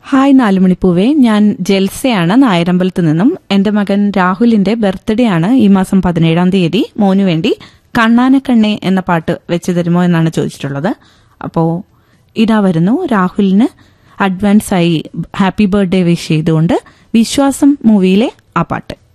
Hi നാലുമണിപ്പൂവേ, ഞാൻ ജെൽസയാണ് നായരമ്പലത്ത് നിന്നും. എന്റെ മകൻ രാഹുലിന്റെ ബർത്ത്ഡേ ആണ് ഈ മാസം 17-ാം തീയതി. മോനു വേണ്ടി കണ്ണാനക്കണ്ണേ എന്ന പാട്ട് വെച്ചു തരുമോ എന്നാണ് ചോദിച്ചിട്ടുള്ളത്. അപ്പോ ഇതാ വരുന്നു. രാഹുലിന് അഡ്വാൻസായി ഹാപ്പി ബർത്ത്ഡേ വിഷ് ചെയ്തുകൊണ്ട് വിശ്വാസം മൂവിയിലെ ആ പാട്ട്.